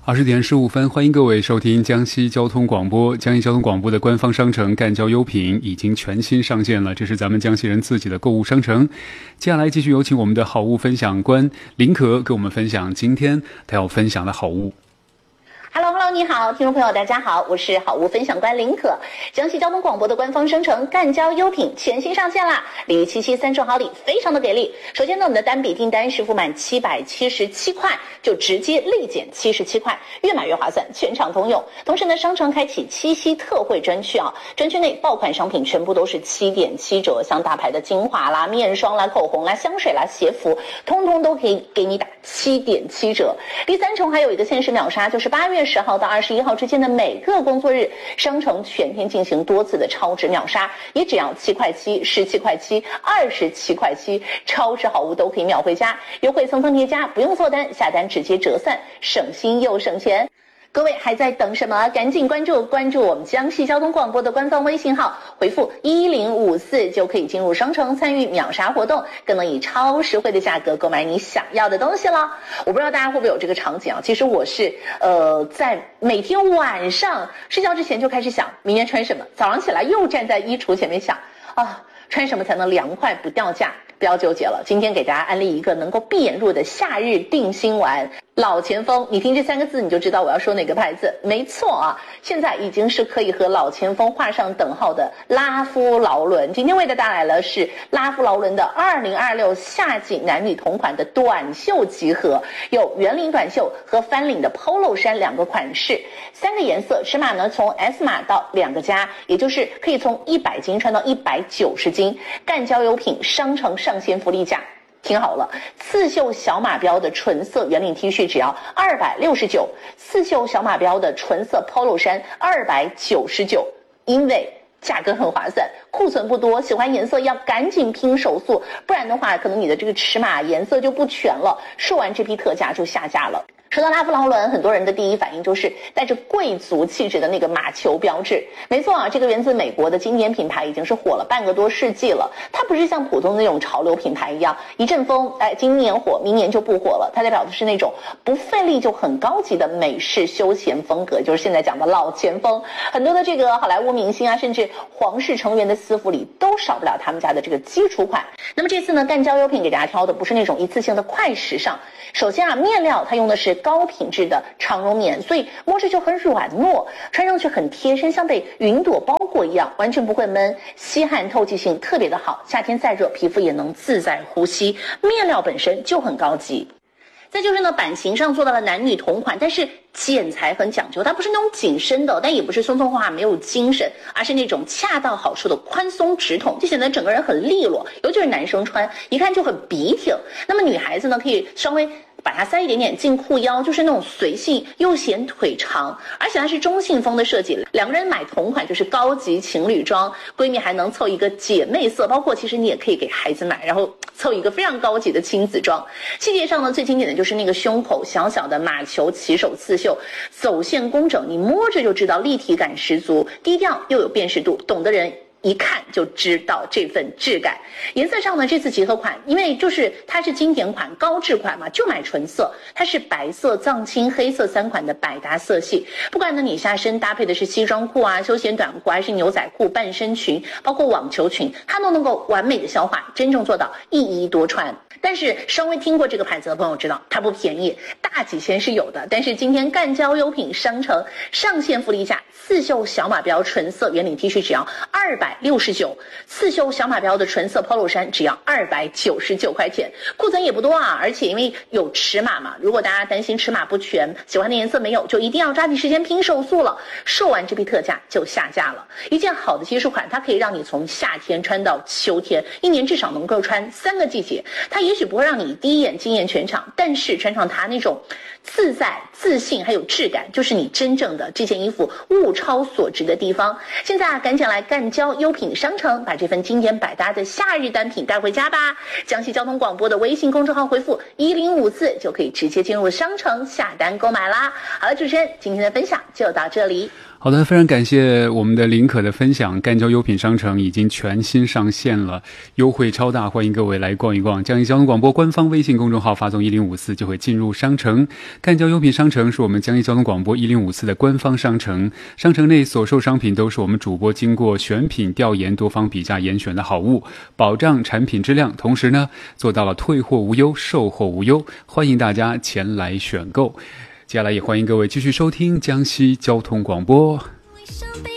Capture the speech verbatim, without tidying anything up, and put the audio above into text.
二十点十五分，欢迎各位收听江西交通广播。江西交通广播的官方商城赣交优品已经全新上线了，这是咱们江西人自己的购物商城。接下来继续有请我们的好物分享官林可给我们分享今天他要分享的好物。 Hello Hello， 你好，听众朋友大家好，我是好物分享官林可。江西交通广播的官方商城赣交优品全新上线啦！礼遇七夕三重好礼，非常的给力。首先呢，我们的单笔订单是付满七百七十七块，就直接立减七十七块，越买越划算，全场通用。同时呢，商城开启七夕特惠专区啊，专区内爆款商品全部都是七点七折，像大牌的精华啦、面霜啦、口红啦、香水啦、鞋服，通通都可以给你打七点七折。第三重还有一个限时秒杀，就是八月十号到二十一号之间的每个工作日，商城全天进行多次的超值秒杀，也只要七块七、十七块七、二十七块七，超值好物都可以秒回家，优惠层层叠加，不用做单，下单直接折算，省心又省钱。各位还在等什么？赶紧关注关注我们江西交通广播的官方微信号，回复一零五四就可以进入商城参与秒杀活动，更能以超实惠的价格购买你想要的东西了。我不知道大家会不会有这个场景啊？其实我是呃在每天晚上睡觉之前就开始想明天穿什么，早上起来又站在衣橱前面想啊，穿什么才能凉快不掉价？不要纠结了，今天给大家安利一个能够闭眼入的夏日定心丸。老前锋，你听这三个字你就知道我要说哪个牌子。没错啊，现在已经是可以和老前锋画上等号的拉夫劳伦。今天为大家带来了是拉夫劳伦的二零二六夏季男女同款的短袖集合，有圆领短袖和翻领的 polo 衫两个款式，三个颜色，尺码呢从 S 码到两个加，也就是可以从一百斤穿到一百九十斤。赣交优品商城上线福利价。听好了，刺绣小马标的纯色圆领 T 恤只要二百六十九，刺绣小马标的纯色 polo 衫二百九十九，因为价格很划算，库存不多，喜欢颜色要赶紧拼手速，不然的话可能你的这个尺码颜色就不全了，售完这批特价就下架了。说到拉夫劳伦，很多人的第一反应就是带着贵族气质的那个马球标志。没错啊，这个源自美国的经典品牌已经是火了半个多世纪了。它不是像普通的那种潮流品牌一样，一阵风，哎，今年火，明年就不火了。它代表的是那种不费力就很高级的美式休闲风格，就是现在讲的老前锋。很多的这个好莱坞明星啊，甚至皇室成员的私服里都少不了他们家的这个基础款。那么这次呢，赣交优品给大家挑的不是那种一次性的快时尚。首先啊，面料它用的是高品质的长绒棉，所以摸着就很软糯，穿上去很贴身，像被云朵包裹一样，完全不会闷，吸汗透气性特别的好，夏天再热皮肤也能自在呼吸，面料本身就很高级。再就是呢，版型上做到了男女同款，但是剪裁很讲究，它不是那种紧身的，但也不是松松垮垮没有精神，而是那种恰到好处的宽松直筒，就显得整个人很利落，尤其是男生穿一看就很笔挺。那么女孩子呢，可以稍微把它塞一点点进裤腰，就是那种随性又显腿长，而且它是中性风的设计，两个人买同款就是高级情侣装，闺蜜还能凑一个姐妹色，包括其实你也可以给孩子买，然后凑一个非常高级的亲子装。细节上呢，最经典的就是那个胸口小小的马球起手刺绣，走线工整，你摸着就知道立体感十足，低调又有辨识度，懂的人一看就知道这份质感。颜色上呢，这次集合款因为就是它是经典款高质款嘛，就买纯色，它是白色藏青黑色三款的百搭色系。不管呢你下身搭配的是西装裤啊、休闲短裤还是牛仔裤、半身裙，包括网球裙，它都能够完美的消化，真正做到一衣多穿。但是稍微听过这个牌子的朋友知道它不便宜，大几千是有的。但是今天赣交优品商城上线福利价，刺绣小马标纯色圆领 T 恤只要二百六十九，刺绣小马标的纯色 polo 衫只要二百九十九块钱，库存也不多啊，而且因为有尺码嘛，如果大家担心尺码不全，喜欢的颜色没有，就一定要抓紧时间拼手速了，售完这批特价就下架了。一件好的基础款，它可以让你从夏天穿到秋天，一年至少能够穿三个季节。它也许不会让你第一眼惊艳全场，但是穿上它那种自在、自信还有质感，就是你真正的这件衣服物超所值的地方。现在啊，赶紧来赣交优优品商城，把这份经典百搭的夏日单品带回家吧。江西交通广播的微信公众号回复一零五四就可以直接进入商城下单购买啦。好了，主持人，今天的分享就到这里。 好的，非常感谢我们的林可的分享。赣交优品商城已经全新上线了，优惠超大，欢迎各位来逛一逛。江西交通广播官方微信公众号发送一零五四就会进入商城。赣交优品商城是我们江西交通广播一零五四的官方商城，商城内所售商品都是我们主播经过选品调研、多方比价严选的好物，保障产品质量，同时呢做到了退货无忧、售后无忧，欢迎大家前来选购。接下来也欢迎各位继续收听江西交通广播。